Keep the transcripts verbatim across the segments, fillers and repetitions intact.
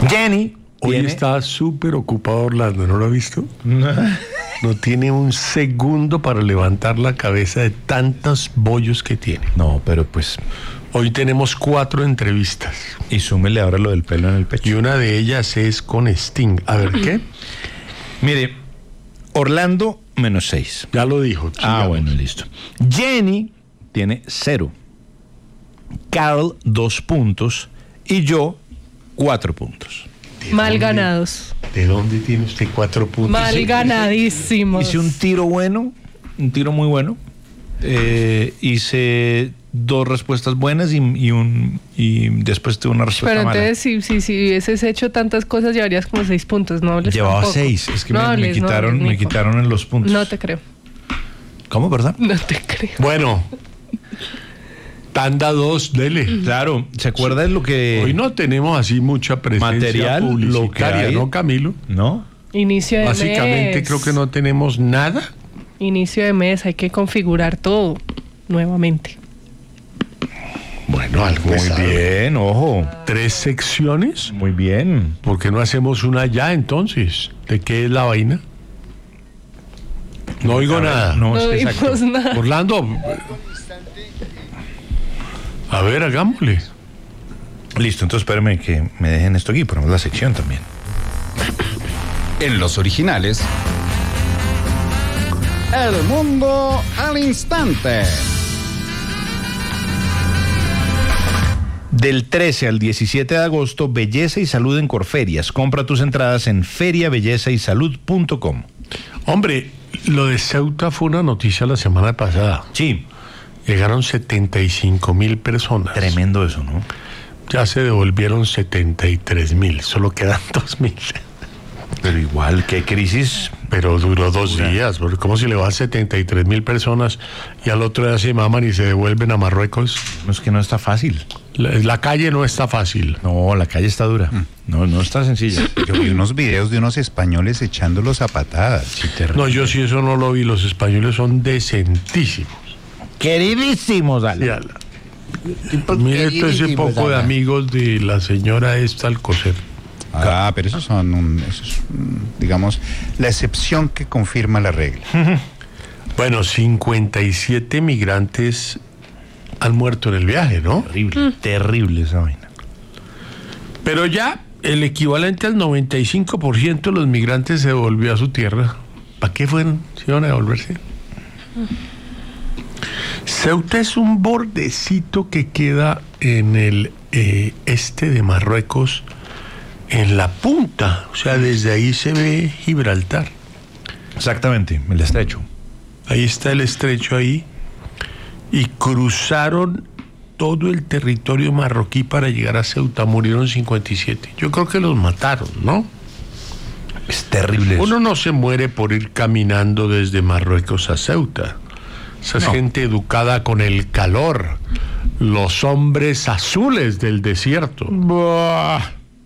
Jenny Hoy tiene... está súper ocupado Orlando, ¿no lo ha visto? No tiene un segundo para levantar la cabeza de tantos bollos que tiene. No, pero pues... Hoy tenemos cuatro entrevistas. Y súmele ahora lo del pelo en el pecho. Y una de ellas es con Sting. A ver, ¿qué? Mire, Orlando menos seis. Ya lo dijo. Ah, bueno, listo. Jenny tiene cero. Carol, dos puntos. Y yo, cuatro puntos. Mal ganados. ¿De dónde tiene usted cuatro puntos? Mal ganadísimos. Hice un tiro bueno, un tiro muy bueno. Eh, hice dos respuestas buenas y, y un y después tuve una respuesta Pero mala. entonces, si, si, si hubieses hecho tantas cosas, llevarías como seis puntos, ¿no? hables Llevaba tampoco. seis, es que No me, me hables, no quitaron, hables, me Nico. quitaron en los puntos. No te creo. ¿Cómo, verdad? No te creo. Bueno, tanda dos, dele. Claro, ¿se acuerda de lo que... Hoy no tenemos así mucha presencia Material, publicitaria, lo que hay. ¿no, Camilo? ¿No? Inicio de Básicamente mes. creo que no tenemos nada. Inicio de mes, hay que configurar todo nuevamente. Bueno, algo Muy es algo. bien, ojo. Tres secciones. Muy bien. ¿Por qué no hacemos una ya entonces? ¿De qué es la vaina? No oigo A ver, nada. No, No es que exacto. vimos nada. Orlando. A ver, hagámosle. Listo, entonces espérame que me dejen esto aquí, ponemos la sección también. En los originales, El Mundo al Instante. Del trece al diecisiete de agosto, Belleza y Salud en Corferias. Compra tus entradas en feria belleza y salud punto com. Hombre, lo de Ceuta fue una noticia la semana pasada. Sí, Llegaron setenta y cinco mil personas. tremendo eso, ¿no? Ya se devolvieron setenta y tres mil. Solo quedan dos mil. Pero igual, qué crisis. Pero duró dos días. Porque ¿cómo si le van setenta y tres mil personas y al otro día se maman y se devuelven a Marruecos? No, es que no está fácil. La, la calle no está fácil. No, la calle está dura. No, no está sencilla. Yo vi unos videos de unos españoles echándolos a patadas. Sí, terrible. No, yo sí eso no lo vi. Los españoles son decentísimos. Queridísimos, Sí, Ale. ala. Mire todo ese poco de amigos de la señora esta Alcocer. Ah, pero esos son, un, eso es, mm, digamos, la excepción que confirma la regla. Bueno, cincuenta y siete migrantes han muerto en el viaje, ¿no? Terrible, terrible esa vaina. Pero ya el equivalente al noventa y cinco por ciento de los migrantes se devolvió a su tierra. ¿Para qué fueron? ¿Se iban a devolverse? Ceuta es un bordecito que queda en el eh, este de Marruecos, en la punta. O sea, desde ahí se ve Gibraltar. Exactamente, el estrecho. Ahí está el estrecho ahí. Y cruzaron todo el territorio marroquí para llegar a Ceuta. Murieron cincuenta y siete. Yo creo que los mataron, ¿no? Es terrible eso. Uno no se muere por ir caminando desde Marruecos a Ceuta. Esa es No. gente educada con el calor. Los hombres azules del desierto. Buah.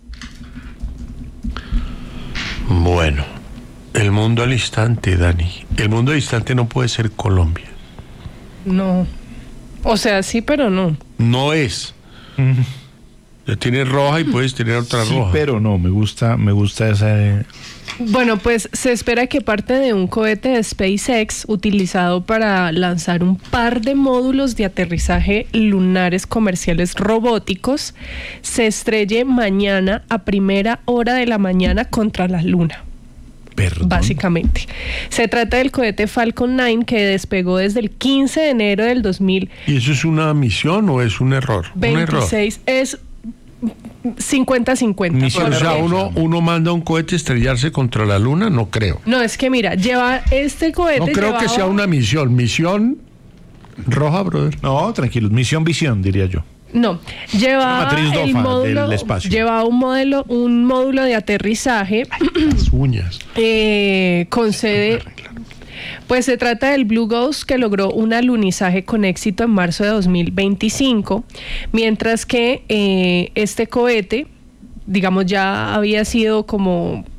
Bueno, el mundo al instante, Dani. El mundo al instante no puede ser Colombia. No. O sea, sí, pero no. No es. Ya tienes roja y puedes tener otra Sí, roja. pero no, me gusta, me gusta esa. eh, Bueno, pues se espera que parte de un cohete de SpaceX utilizado para lanzar un par de módulos de aterrizaje lunares comerciales robóticos se estrelle mañana a primera hora de la mañana contra la Luna. Perdón. Básicamente. Se trata del cohete Falcon nueve que despegó desde el quince de enero del dos mil ¿Y eso es una misión o es un error? Un error. veintiséis. Es cincuenta cincuenta. Misión O sea, porque- uno, uno manda un cohete a estrellarse contra la luna, no creo. No, es que mira, lleva este cohete. No creo que llevaba- sea una misión. Misión roja, brother. No, tranquilos, misión visión, diría yo. No, llevaba Matriz el DOFA módulo, del espacio. llevaba un modelo, un módulo de aterrizaje Las uñas. eh, con sede. Pues se trata del Blue Ghost, que logró un alunizaje con éxito en marzo de dos mil veinticinco, mientras que eh, este cohete, digamos, ya había sido como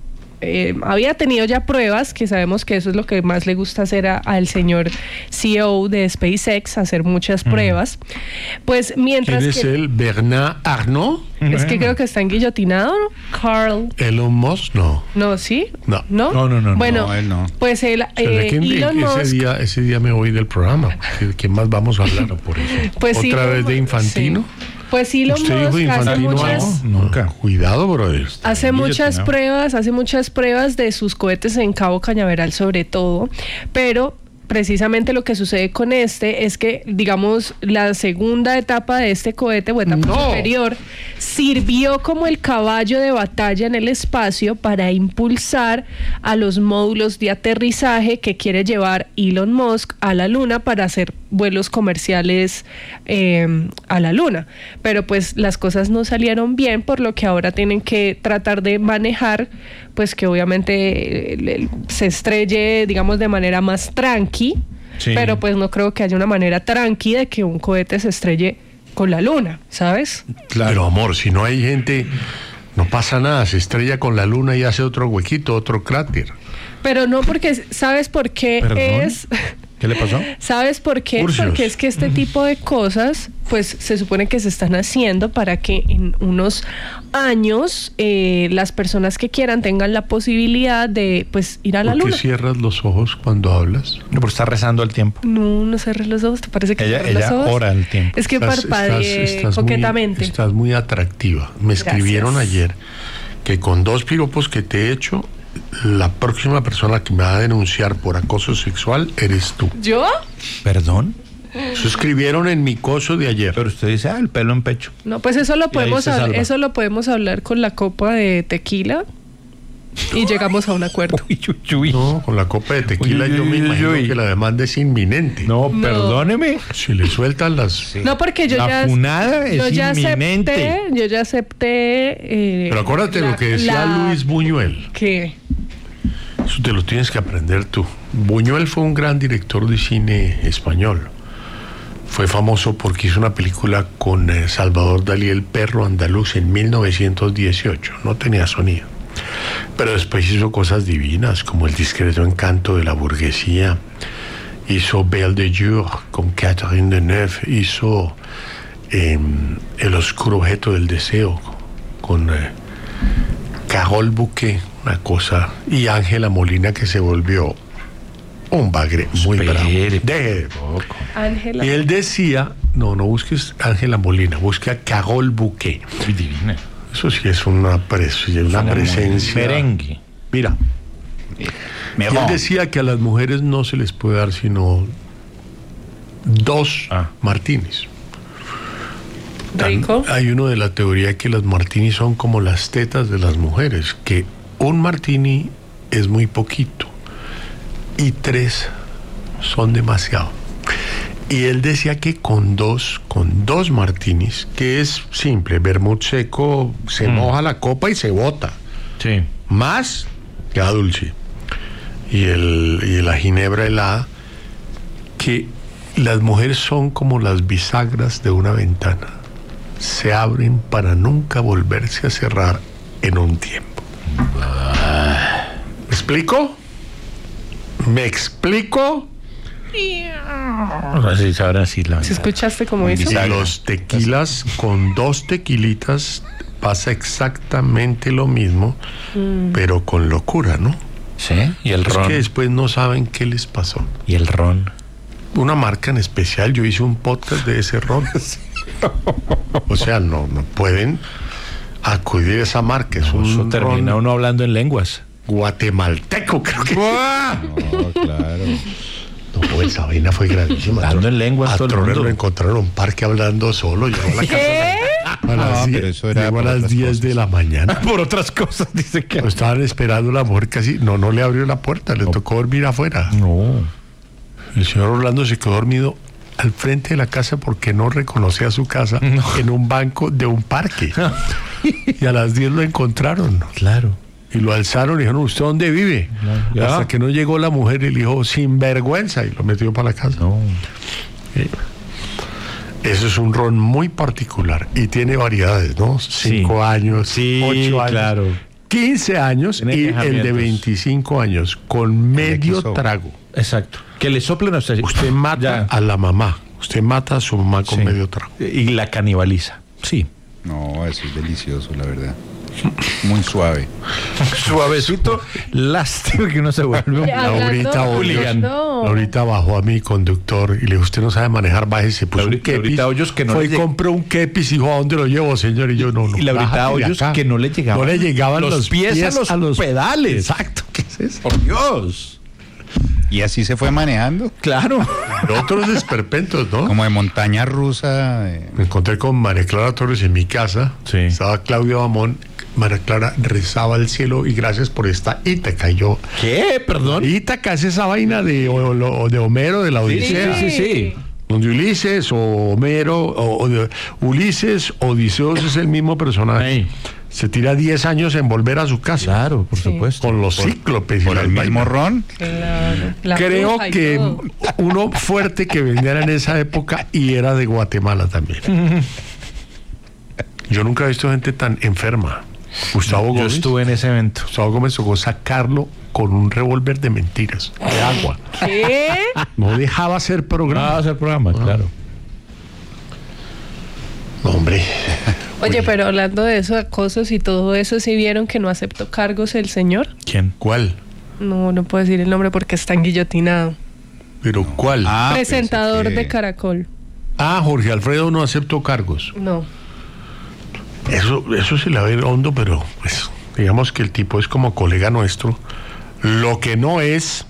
eh, había tenido ya pruebas, que sabemos que eso es lo que más le gusta hacer a- al señor C E O de SpaceX, hacer muchas pruebas. Pues mientras ¿Quién es que... él? ¿Bernard Arnault? Es que creo que está enguillotinado, ¿no? Carl... ¿Elon Musk? No. No, ¿sí? No. ¿No? No, no, no, no. Bueno, No, él no. pues él, ¿Será eh, que en- Elon ese, Musk... día, ese día me voy del programa? ¿Qué, qué más vamos a hablar por eso? Pues sí, ¿Otra vez como- de Infantino? sí. Pues Elon ¿Usted dijo Musk hace Infantino muchas... algo? Nunca. Cuidado, brother. Hace Bien muchas guillotinado. pruebas, hace muchas pruebas de sus cohetes en Cabo Cañaveral sobre todo, pero precisamente lo que sucede con este es que, digamos, la segunda etapa de este cohete o etapa No. superior sirvió como el caballo de batalla en el espacio para impulsar a los módulos de aterrizaje que quiere llevar Elon Musk a la Luna para hacer vuelos comerciales eh, a la Luna. Pero pues las cosas no salieron bien, por lo que ahora tienen que tratar de manejar, pues que obviamente eh, le- se estrelle, digamos, de manera más tranqui, Sí. pero pues no creo que haya una manera tranqui de que un cohete se estrelle con la Luna, ¿sabes? Pero amor, si no hay gente, no pasa nada. Se estrella con la luna y hace otro huequito, otro cráter. Pero no porque, ¿sabes por qué ¿Perdón? es? ¿Qué le pasó? ¿Sabes por qué? Urgios. Porque es que este tipo de cosas, pues se supone que se están haciendo para que en unos años eh, las personas que quieran tengan la posibilidad de, pues, ir a la ¿Por qué Luna. cierras los ojos cuando hablas? No, porque está rezando al tiempo. No, no cerres los ojos, ¿te parece que Ella, cerrar los ella ojos? ora al tiempo. Es que Estás- parpadeé estás- estás coquetamente. Muy, estás muy atractiva. Me escribieron Gracias. ayer que con dos piropos que te he hecho, la próxima persona que me va a denunciar por acoso sexual eres tú. ¿Yo? ¿Perdón? Eso escribieron en mi coso de ayer. Pero usted dice, ah, el pelo en pecho. No, pues eso lo ahí podemos se hablar, salva. eso lo podemos hablar con la copa de tequila y llegamos a un acuerdo. Uy, uy, uy. No, con la copa de tequila Uy, uy, yo me uy, imagino uy. que la demanda es inminente. No, No. perdóneme. Si le sueltan las... No, porque yo La ya funada es yo ya inminente. acepté, yo ya acepté. eh, Pero acuérdate la- lo que decía la- Luis Buñuel. ¿Qué? Eso te lo tienes que aprender tú. Buñuel fue un gran director de cine español. Fue famoso porque hizo una película con eh, Salvador Dalí, El perro andaluz, en mil novecientos dieciocho. No tenía sonido. Pero después hizo cosas divinas, como El discreto encanto de la burguesía. Hizo Belle de Jour con Catherine Deneuve. Hizo eh, El oscuro objeto del deseo con eh, Carole Bouquet, una cosa. Y Ángela Molina, que se volvió un bagre muy Espere, bravo. poco. Deje de poco. Ángela. Y él decía, no, no busques Ángela Molina, busque a Carole Bouquet. Uy, divina. Eso sí es una, pres- una Suena muy presencia. merengue. Mira, Me y él decía que a las mujeres no se les puede dar sino dos Ah. martinis. Tan- Rico. Hay uno de la teoría que las martinis son como las tetas de las mujeres, que un martini es muy poquito y tres son demasiado. Y él decía que con dos, con dos martinis, que es simple, vermut seco, se Mm. moja la copa y se bota. Sí. Más queda dulce. Y, el, y la ginebra helada, que las mujeres son como las bisagras de una ventana. Se abren para nunca volverse a cerrar en un tiempo. ¿Me explico? ¿Me explico? Ahora sí sabrán si la. ¿Sí escuchaste cómo hizo? Y los tequilas, con dos tequilitas pasa exactamente lo mismo, pero con locura, ¿no? Sí. Y el Es ron. que después no saben qué les pasó. Y el ron. Una marca en especial, yo hice un podcast de ese ron. O sea, no, no pueden acudir a esa marca. Es Eso un termina ron uno hablando en lenguas. guatemalteco, creo que. No, claro. No, esa vaina fue grandísima. Hablando en lenguas A todo el Troner mundo. lo encontraron en un parque hablando solo. Llegó a la casa ¿Qué? a las No, diez, pero eso era llegó a por las otras diez cosas. de la mañana. Por otras cosas, dice que. Lo estaban esperando, la mujer casi. No, no le abrió la puerta, le tocó dormir afuera. No. El señor Orlando se quedó dormido al frente de la casa porque no reconocía su casa en un banco de un parque. Y a las diez lo encontraron. Claro. Y lo alzaron y dijeron, ¿usted dónde vive? Ya. Hasta que no llegó la mujer y le dijo, sin vergüenza, y lo metió para la casa. No. Eso es un ron muy particular y tiene variedades, ¿no? Cinco años, Sí, ocho años. claro. quince años Tiene y el de quejamientos. veinticinco años con medio quiso. trago. Exacto. Que le soplen a usted. Usted mata Ya. a la mamá. Usted mata a su mamá con Sí. medio trago. Y la canibaliza. Sí. No, eso es delicioso, la verdad. Muy suave. Suavecito. Lástima que no se vuelve un... Ya, hablando- Laurita, hooligan. No. Laurita bajó a mi conductor y le dijo, usted no sabe manejar, bájese. Puso Lauri- un kepis. Laurita Hoyos que no Fue le y lleg- compró un kepis y dijo, ¿a dónde lo llevo, señor? Y yo, no, no. Y Laurita bájate de Hoyos acá. que no le llegaban, No le llegaban los, pies, a los pedales. Exacto. ¿Qué es eso? Por Dios. Y así se fue manejando, Claro. Otros desperpentos, ¿no? como de montaña rusa. eh, Me encontré con María Clara Torres en mi casa. Sí. Estaba Claudio Bamón. María Clara rezaba al cielo y gracias por esta Ítaca. Y yo, ¿Qué? Perdón. Ítaca es esa vaina de, o- o- de Homero, de la Odisea. Sí, sí, sí. Donde Ulises o Homero, o, o de- Ulises, Odiseos es el mismo personaje. Ay. Se tira diez años en volver a su casa. Claro, por Sí. supuesto. Con los cíclopes y por las el mismo vainas. ron. Claro. La Creo bruja y que todo. uno fuerte que vendiera en esa época y era de Guatemala también. Yo nunca he visto gente tan enferma. Gustavo Yo Gómez. estuve en ese evento. Gustavo Gómez tocó sacarlo con un revólver de mentiras, de agua. ¿Qué? No dejaba hacer No, programa. hacer programa, claro. No, hombre. Oye, pero hablando de eso, de acosos y todo eso, ¿sí vieron que no aceptó cargos el señor? ¿Quién? ¿Cuál? No, no puedo decir el nombre porque está enguillotinado. ¿Pero cuál? Ah, Ah, Presentador pensé que- de Caracol. Jorge Alfredo no aceptó cargos. No. Eso, eso se la ve hondo, pero pues, digamos que el tipo es como colega nuestro. Lo que no es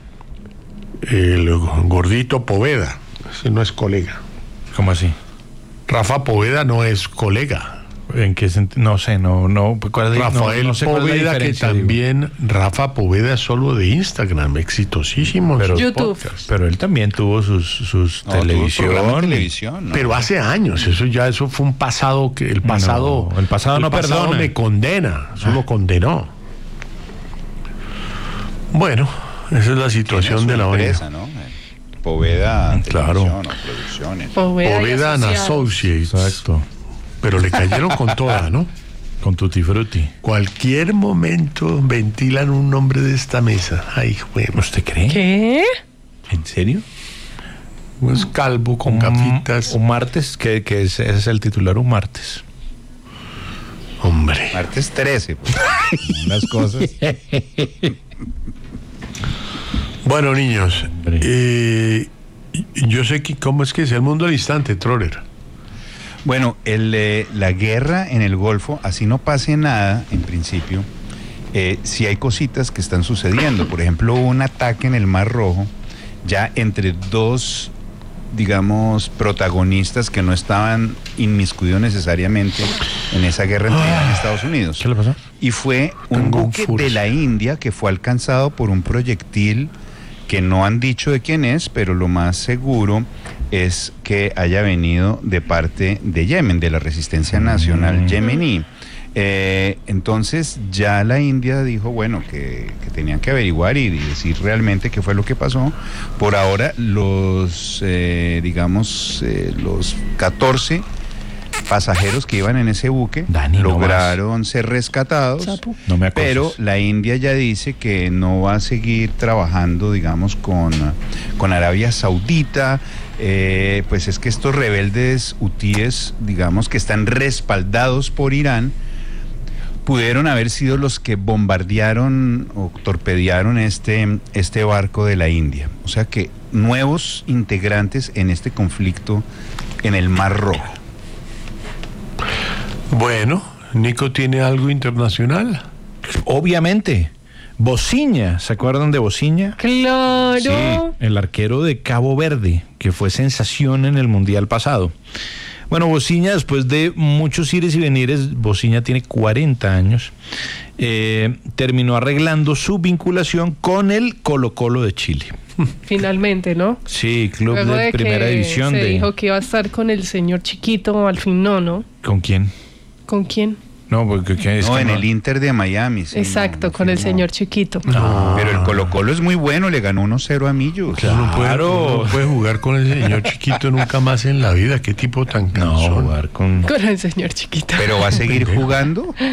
el gordito Poveda. Ese no es colega. ¿Cómo así? Rafa Poveda no es colega. ¿En qué sentido? No sé, no, no. ¿cuál es la- Rafael no, no sé cuál es la Poveda, que diferencia, digo. también, Rafa Poveda es solo de Instagram, exitosísimo. en Pero- sus YouTube. podcasts. Pero él también tuvo sus, sus No, tuvo un televisión. programa de televisión, ¿no? Pero hace años, eso ya, eso fue un pasado que el pasado. No, el pasado no perdona. me condena, eso lo condenó. Bueno, esa es la Tiene situación su de la vaina. empresa, ¿no? Poveda Claro. Televisión o Producciones. Poveda, y Poveda and asociados. Associates. Exacto. Pero le cayeron con toda, ¿no? Con Tutti Frutti. Cualquier momento ventilan un nombre de esta mesa. Ay, bueno, ¿Usted cree? ¿Qué? ¿En serio? es calvo con Un- gafitas. Un martes, que, que ese es el titular, un martes. Hombre. Martes trece, pues. Unas cosas. Bueno, niños, Hombre. eh, yo sé que cómo es que es el mundo al instante, Troller. Bueno, el, eh, la guerra en el Golfo, así no pase nada, en principio, eh, sí hay cositas que están sucediendo. Por ejemplo, hubo un ataque en el Mar Rojo, ya entre dos, digamos, protagonistas que no estaban inmiscuidos necesariamente en esa guerra entre Irán y Estados Unidos. ¿Qué le pasó? Y fue un Tengo un buque furcio. de la India que fue alcanzado por un proyectil que no han dicho de quién es, pero lo más seguro es que haya venido de parte de Yemen, de la resistencia nacional Mm. yemení. Eh, entonces ya la India dijo, bueno, que, que tenían que averiguar y, y decir realmente qué fue lo que pasó. Por ahora los, eh, digamos, eh, los catorce pasajeros que iban en ese buque Dani, no lograron ser rescatados. Sapo. No me acoses. Pero la India ya dice que no va a seguir trabajando, digamos, con, con Arabia Saudita. Eh, pues es que estos rebeldes hutíes, digamos, que están respaldados por Irán, pudieron haber sido los que bombardearon o torpedearon este, este barco de la India. O sea que nuevos integrantes en este conflicto en el Mar Rojo. Bueno, Nico tiene algo internacional. Obviamente. Bociña, ¿se acuerdan de Bociña? Claro. Sí. El arquero de Cabo Verde, que fue sensación en el Mundial pasado. Bueno, Bociña, después de muchos ires y venires, Bociña tiene cuarenta años, eh, terminó arreglando su vinculación con el Colo-Colo de Chile. Finalmente, ¿no? Sí, club Luego de, de primera que división. se de dijo que iba a estar con el señor Chiquito, al fin no, ¿no? ¿Con quién? ¿Con quién? No, porque ¿qué es No, que en no- el Inter de Miami. sí, Exacto, no, no con el firmó. señor Chiquito. Pero el Colo Colo es muy bueno, le ganó uno cero a Millos. Uno no puede, Claro. uno no puede jugar con el señor chiquito nunca más en la vida. Qué tipo tan No, cansón. jugar con... Con el señor Chiquito. Pero va a seguir jugando.